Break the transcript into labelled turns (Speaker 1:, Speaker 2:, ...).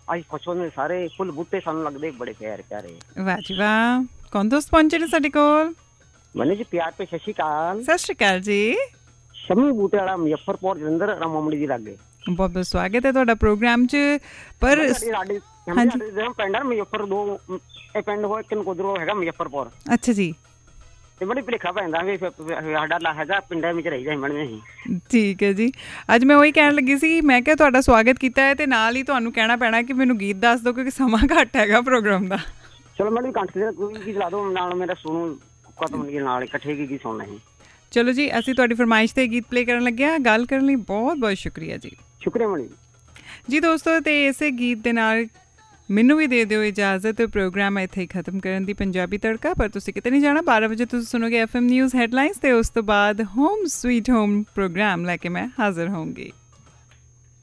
Speaker 1: ਅੱਜ ਖੁਸ਼ ਹੁੰਦੇ ਸਾਰੇ, ਫੁੱਲ ਬੂਟੇ ਸਾਨੂੰ ਲੱਗਦੇ ਬੜੇ ਪਿਆਰੇ।
Speaker 2: ਵਾਹ ਜੀ ਵਾਹ, ਕੌਣ ਦੋਸਤ ਪਹੁੰਚੇ ਨੇ ਸਾਡੇ ਕੋਲ?
Speaker 1: ਮੈਨੂੰ ਜੀ ਪਿਆਰ ਤੇ ਸਤਿ ਸ਼੍ਰੀ ਅਕਾਲ।
Speaker 2: ਸਤਿ ਸ਼੍ਰੀ ਅਕਾਲ ਜੀ।
Speaker 1: ਸ਼ਮੀ ਬੂਟੇ ਵਾਲਾ ਮੁਜ਼ੱਫਰਪੁਰ ਜਲੰਧਰ ਰਾਮਮੜੀ ਦੀ ਲਾਗੇ।
Speaker 2: ਬਹੁਤ ਬਹੁਤ ਸਵਾਗਤ ਹੈ ਤੁਹਾਡਾ ਪ੍ਰੋਗਰਾਮ 'ਚ। ਪਰ
Speaker 1: ਪਿੰਡ ਮੁਜ਼ੱਫਰ ਦੋ ਇਹ ਪਿੰਡ ਹੋ, ਇੱਕ ਨਕੋਦਰੋਂ ਹੈਗਾ ਮੁਜ਼ੱਫਰਪੁਰ।
Speaker 2: ਅੱਛਾ ਜੀ।
Speaker 1: ਤੇ ਬੜੀ ਭੁਲੇਖਾ ਪੈਂਦਾ ਵੀ ਸਾਡਾ ਹੈਗਾ ਪਿੰਡਾਂ ਵਿੱਚ ਰਹੀ ਜਾਏ ਮਣੇ ਅਸੀਂ।
Speaker 2: ਠੀਕ ਹੈ ਜੀ। ਅੱਜ ਮੈਂ ਉਹੀ ਕਹਿਣ ਲੱਗੀ ਸੀ, ਮੈਂ ਕਿਹਾ ਤੁਹਾਡਾ ਸਵਾਗਤ ਕੀਤਾ ਹੈ ਤੇ ਨਾਲ ਹੀ ਤੁਹਾਨੂੰ ਕਹਿਣਾ ਪੈਣਾ ਕਿ ਮੈਨੂੰ ਗੀਤ ਦੱਸ ਦਿਓ ਕਿਉਂਕਿ ਸਮਾਂ ਘੱਟ ਹੈਗਾ ਪ੍ਰੋਗਰਾਮ ਦਾ।
Speaker 1: ਚਲੋ ਮੈਨੂੰ ਵੀ ਕੰਠ ਦੇ ਕੋਈ ਗੀਤ ਲਾ ਦਿਓ ਨਾਲ, ਮੇਰਾ ਸੁਣੋ ਖਤਮ ਨਾਲ ਇਕੱਠੇ ਕੀ ਸੁਣਨਾ ਹੈ।
Speaker 2: ਚਲੋ ਜੀ, ਅਸੀਂ ਤੁਹਾਡੀ ਫਰਮਾਇਸ਼ 'ਤੇ ਗੀਤ ਪਲੇ ਕਰਨ ਲੱਗੇ ਹਾਂ। ਗੱਲ ਕਰਨ ਲਈ ਬਹੁਤ ਬਹੁਤ ਸ਼ੁਕਰੀਆ ਜੀ।
Speaker 1: ਸ਼ੁਕਰੀਆ ਮਣੀ
Speaker 2: ਜੀ। ਦੋਸਤੋ, ਤੇ ਇਸੇ ਗੀਤ ਦੇ ਨਾਲ ਮੈਨੂੰ ਵੀ ਦੇ ਦਿਓ ਇਜਾਜ਼ਤ ਪ੍ਰੋਗਰਾਮ ਇੱਥੇ ਹੀ ਖਤਮ ਕਰਨ ਦੀ। ਪੰਜਾਬੀ ਤੜਕਾ, ਪਰ ਤੁਸੀਂ ਕਿਤੇ ਨਹੀਂ ਜਾਣਾ। 12 ਵਜੇ ਤੁਸੀਂ ਸੁਣੋਗੇ FM ਨਿਊਜ਼ ਹੈਡਲਾਈਨਸ ਤੇ ਉਸ ਤੋਂ ਬਾਅਦ ਹੋਮ ਸਵੀਟ ਹੋਮ ਪ੍ਰੋਗਰਾਮ ਲੈ ਕੇ ਮੈਂ ਹਾਜ਼ਰ ਹੋਊਂਗੀ।